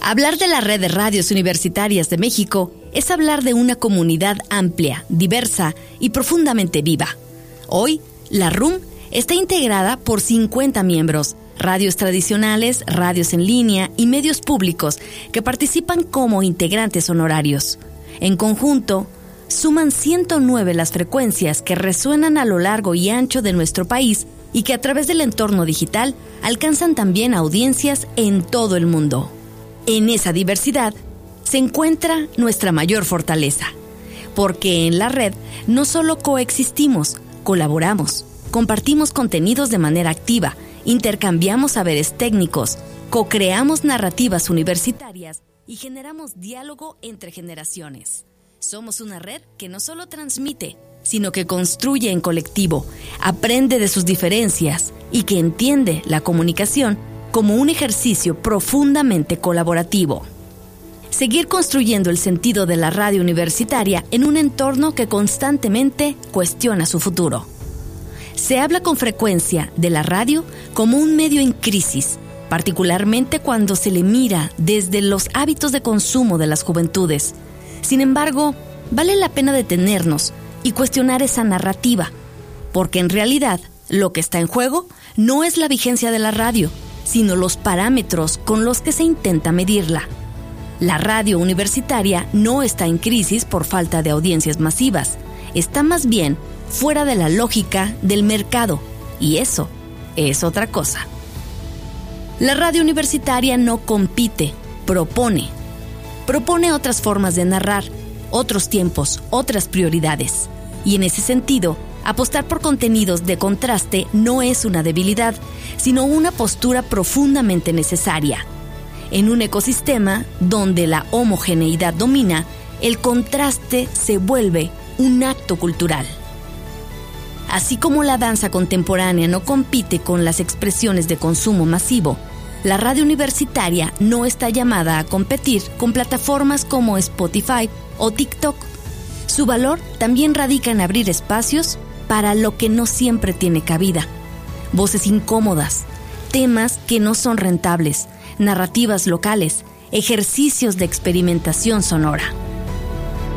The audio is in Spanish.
Hablar de la red de radios universitarias de México es hablar de una comunidad amplia, diversa y profundamente viva. Hoy, la RUM está integrada por 50 miembros, radios tradicionales, radios en línea y medios públicos que participan como integrantes honorarios. En conjunto, suman 109 las frecuencias que resuenan a lo largo y ancho de nuestro país y que a través del entorno digital alcanzan también audiencias en todo el mundo. En esa diversidad se encuentra nuestra mayor fortaleza, porque en la red no solo coexistimos, colaboramos, compartimos contenidos de manera activa, intercambiamos saberes técnicos, co-creamos narrativas universitarias y generamos diálogo entre generaciones. Somos una red que no solo transmite, sino que construye en colectivo, aprende de sus diferencias y que entiende la comunicación como un ejercicio profundamente colaborativo. Seguir construyendo el sentido de la radio universitaria en un entorno que constantemente cuestiona su futuro. Se habla con frecuencia de la radio como un medio en crisis, particularmente cuando se le mira desde los hábitos de consumo de las juventudes. Sin embargo, vale la pena detenernos y cuestionar esa narrativa, porque en realidad lo que está en juego no es la vigencia de la radio, sino los parámetros con los que se intenta medirla. La radio universitaria no está en crisis por falta de audiencias masivas, está más bien fuera de la lógica del mercado, y eso es otra cosa. La radio universitaria no compite, propone otras formas de narrar, otros tiempos, otras prioridades. Y en ese sentido, apostar por contenidos de contraste no es una debilidad, sino una postura profundamente necesaria. En un ecosistema donde la homogeneidad domina, el contraste se vuelve un acto cultural. Así como la danza contemporánea no compite con las expresiones de consumo masivo, la radio universitaria no está llamada a competir con plataformas como Spotify o TikTok. Su valor también radica en abrir espacios para lo que no siempre tiene cabida. Voces incómodas, temas que no son rentables, narrativas locales, ejercicios de experimentación sonora.